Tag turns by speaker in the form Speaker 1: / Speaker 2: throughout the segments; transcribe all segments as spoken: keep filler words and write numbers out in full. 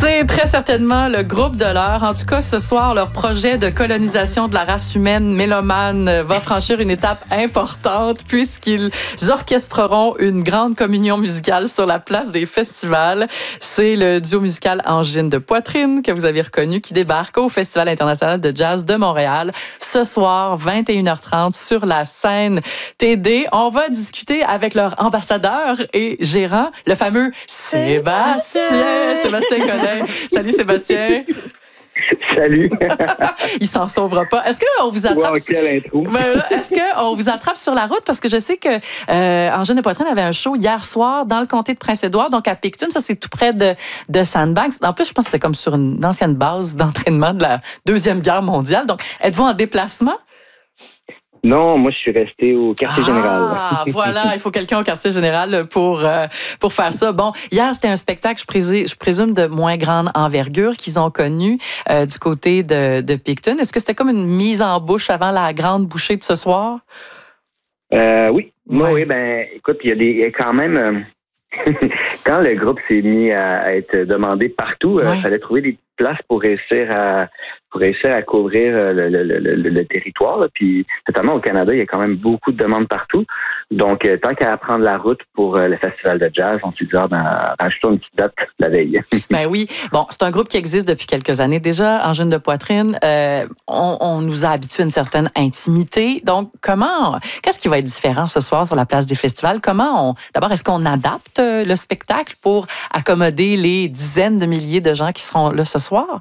Speaker 1: C'est très certainement le groupe de l'heure. En tout cas, ce soir, leur projet de colonisation de la race humaine mélomane va franchir une étape importante puisqu'ils orchestreront une grande communion musicale sur la place des festivals. C'est le duo musical Angine de Poitrine que vous avez reconnu qui débarque au Festival international de jazz de Montréal ce soir, vingt et une heures trente, sur la scène T D. On va discuter avec leur ambassadeur et gérant, le fameux Sébastien. Sébastien Collin. Salut Sébastien.
Speaker 2: Salut.
Speaker 1: Il s'en sauvera pas. Est-ce qu'on vous attrape?
Speaker 2: Wow, quelle intro.
Speaker 1: Ben, est-ce qu'on vous attrape sur la route? Parce que je sais que euh, Angine de Poitrine avait un show hier soir dans le comté de Prince-Édouard, donc à Picton. Ça, c'est tout près de, de Sandbanks. En plus, je pense que c'était comme sur une ancienne base d'entraînement de la Deuxième Guerre mondiale. Donc, êtes-vous en déplacement?
Speaker 2: Non, moi, je suis resté au quartier
Speaker 1: ah,
Speaker 2: général.
Speaker 1: Ah, voilà, il faut quelqu'un au quartier général pour, euh, pour faire ça. Bon, hier, c'était un spectacle, je présume, je présume de moins grande envergure qu'ils ont connu euh, du côté de, de Picton. Est-ce que c'était comme une mise en bouche avant la grande bouchée de ce soir?
Speaker 2: Euh, oui. Moi,
Speaker 1: ouais.
Speaker 2: oui, ben, écoute, il y a des, il y a quand même, euh, quand le groupe s'est mis à, à être demandé partout, il ouais. euh, fallait trouver des places pour réussir à pour réussir à couvrir le, le, le, le, le territoire. Là. Puis, notamment au Canada, il y a quand même beaucoup de demandes partout. Donc, euh, tant qu'à prendre la route pour euh, le festival de jazz, on s'est dit, ah, ben, rajoutons une petite date la veille.
Speaker 1: Ben oui. Bon, c'est un groupe qui existe depuis quelques années déjà, Angine de Poitrine. Euh, on, on nous a habitués à une certaine intimité. Donc, comment, qu'est-ce qui va être différent ce soir sur la place des festivals? Comment on, d'abord, est-ce qu'on adapte le spectacle pour accommoder les dizaines de milliers de gens qui seront là ce soir?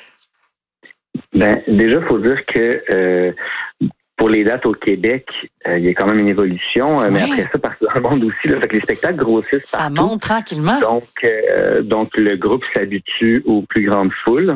Speaker 2: Ben, déjà, il faut dire que euh, pour les dates au Québec, euh, il y a quand même une évolution. Euh, oui. Mais après ça, parce que dans le monde aussi, là, fait que les spectacles grossissent
Speaker 1: ça
Speaker 2: partout.
Speaker 1: Ça monte tranquillement.
Speaker 2: Donc, euh, donc, le groupe s'habitue aux plus grandes foules.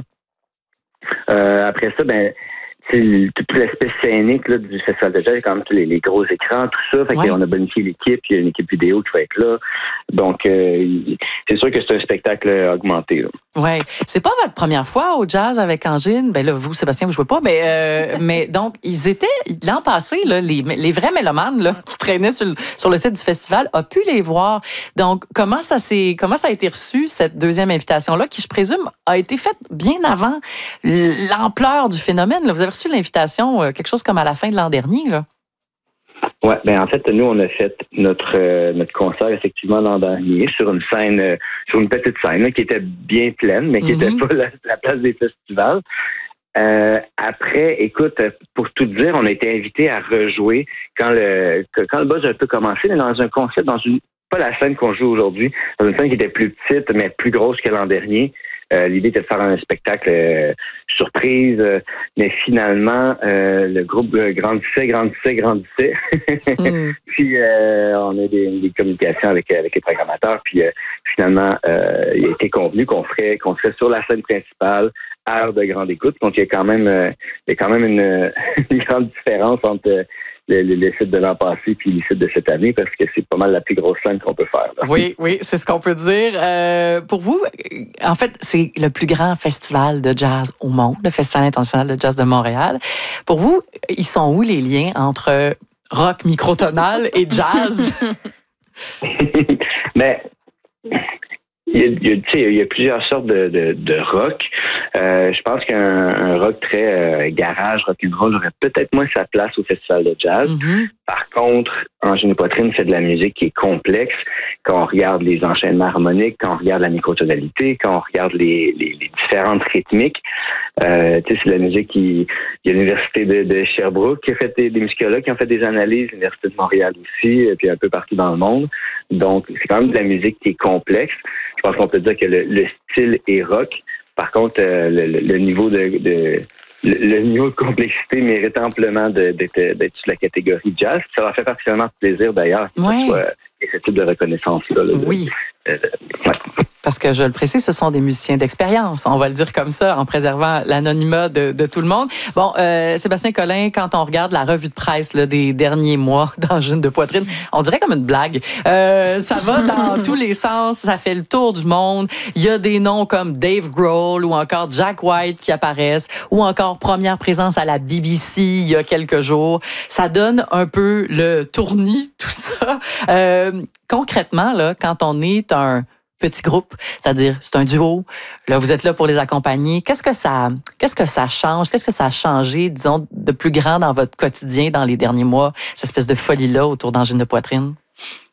Speaker 2: Euh, après ça, ben, c'est tout l'aspect scénique là, du festival de jazz, il y a quand même tous les, les gros écrans, tout ça. Fait ouais. qu'on a bonifié l'équipe, il y a une équipe vidéo qui va être là. Donc, euh, c'est sûr que c'est un spectacle augmenté.
Speaker 1: Oui. C'est pas votre première fois au jazz avec Angine. Ben là, vous, Sébastien, vous jouez pas, mais, euh, mais donc, ils étaient, l'an passé, là, les, les vrais mélomanes là, qui traînaient sur le, sur le site du festival, ont pu les voir. Donc, comment ça, s'est, comment ça a été reçu, cette deuxième invitation-là, qui, je présume, a été faite bien avant l'ampleur du phénomène? Là. Vous avez reçu l'invitation euh, quelque chose comme à la fin de l'an dernier, là?
Speaker 2: Oui, ben en fait, nous, on a fait notre euh, notre concert effectivement l'an dernier sur une scène, euh, sur une petite scène là, qui était bien pleine, mais qui n'était mm-hmm. pas la, la place des festivals. Euh, après, écoute, pour tout dire, on a été invités à rejouer quand le quand le buzz a un peu commencé, mais dans un concept, dans une pas la scène qu'on joue aujourd'hui, dans une scène qui était plus petite, mais plus grosse que l'an dernier. Euh, l'idée était de faire un spectacle euh, surprise, euh, mais finalement, euh, le groupe grandissait, grandissait, grandissait. mm. Puis, euh, on a des, des communications avec, avec les programmateurs. Puis, euh, finalement, euh, il a été convenu qu'on ferait, qu'on serait sur la scène principale, à heure de grande écoute. Donc, il y a quand même, euh, il y a quand même une, une grande différence entre euh, Le, le, le site de l'an passé puis le site de cette année parce que c'est pas mal la plus grosse scène qu'on peut faire. Là.
Speaker 1: Oui, oui, c'est ce qu'on peut dire. Euh, pour vous, en fait, c'est le plus grand festival de jazz au monde, le Festival international de jazz de Montréal. Pour vous, ils sont où les liens entre rock microtonal et jazz?
Speaker 2: Mais il y, a, il, y a, il y a plusieurs sortes de, de, de rock. Euh, je pense qu'un un rock très euh, garage, rock'n'roll, aurait peut-être moins sa place au festival de jazz. Mm-hmm. Par contre, Angine de Poitrine fait de la musique qui est complexe. Quand on regarde les enchaînements harmoniques, quand on regarde la microtonalité, quand on regarde les, les, les différentes rythmiques, euh, tu sais, c'est de la musique qui... Il y a l'université de, de Sherbrooke qui a fait des, des musicologues qui ont fait des analyses, l'université de Montréal aussi, et puis un peu partout dans le monde. Donc, c'est quand même de la musique qui est complexe. Je pense qu'on peut dire que le, le style est rock. Par contre, euh, le, le niveau de, de le, le niveau de complexité mérite amplement de, d'être, d'être sur la catégorie jazz. Ça leur fait particulièrement plaisir d'ailleurs que
Speaker 1: ouais.
Speaker 2: ce soit ce type de reconnaissance-là. Là,
Speaker 1: oui.
Speaker 2: De, euh, ouais.
Speaker 1: Parce que, je le précise, ce sont des musiciens d'expérience, on va le dire comme ça, en préservant l'anonymat de, de tout le monde. Bon, euh, Sébastien Collin, quand on regarde la revue de presse là, des derniers mois d'Angine de Poitrine, on dirait comme une blague. Euh, ça va dans tous les sens, ça fait le tour du monde. Il y a des noms comme Dave Grohl ou encore Jack White qui apparaissent, ou encore première présence à la B B C il y a quelques jours. Ça donne un peu le tournis, tout ça. Euh, concrètement, là, quand on est un petit groupe, c'est-à-dire c'est un duo. Là, vous êtes là pour les accompagner. Qu'est-ce que ça, qu'est-ce que ça change? Qu'est-ce que ça a changé, disons, de plus grand dans votre quotidien dans les derniers mois, cette espèce de folie-là autour d'angine de poitrine?